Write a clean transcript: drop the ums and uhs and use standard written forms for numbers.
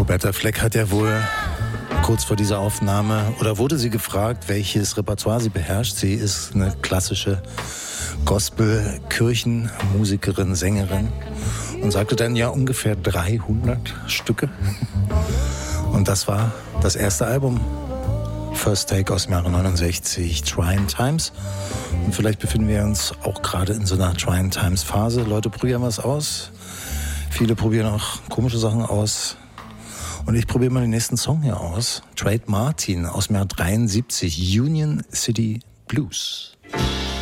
Roberta Fleck hat ja wohl kurz vor dieser Aufnahme, oder wurde sie gefragt, welches Repertoire sie beherrscht. Sie ist eine klassische Gospel-Kirchenmusikerin, Sängerin und sagte dann ja ungefähr 300 Stücke. Und das war das erste Album, First Take aus dem Jahre 69, Trying Times. Und vielleicht befinden wir uns auch gerade in so einer Trying Times Phase. Leute probieren was aus. Viele probieren auch komische Sachen aus. Und ich probiere mal den nächsten Song hier aus. Trade Martin aus dem Jahr 73, Union City Blues.